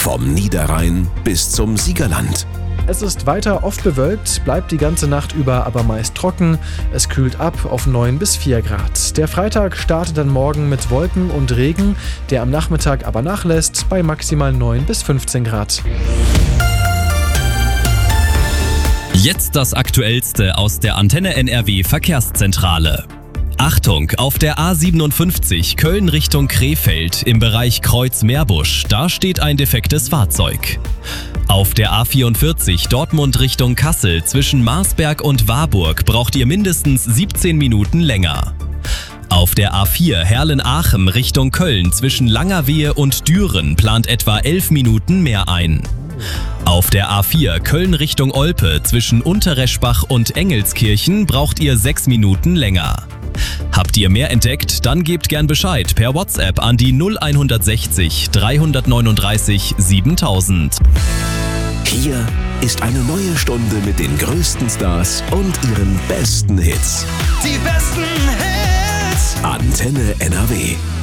Vom Niederrhein bis zum Siegerland. Es ist weiter oft bewölkt, bleibt die ganze Nacht über aber meist trocken. Es kühlt ab auf 9 bis 4 Grad. Der Freitag startet dann morgen mit Wolken und Regen, der am Nachmittag aber nachlässt bei maximal 9 bis 15 Grad. Jetzt das Aktuellste aus der Antenne NRW Verkehrszentrale. Achtung, auf der A57 Köln Richtung Krefeld im Bereich Kreuz-Meerbusch, da steht ein defektes Fahrzeug. Auf der A44 Dortmund Richtung Kassel zwischen Marsberg und Warburg braucht ihr mindestens 17 Minuten länger. Auf der A4 Herlen-Aachen Richtung Köln zwischen Langerwehe und Düren plant etwa 11 Minuten mehr ein. Auf der A4 Köln Richtung Olpe zwischen Unterreschbach und Engelskirchen braucht ihr 6 Minuten länger. Habt ihr mehr entdeckt? Dann gebt gern Bescheid per WhatsApp an die 0160 339 7000. Hier ist eine neue Stunde mit den größten Stars und ihren besten Hits. Die besten Hits. Antenne NRW.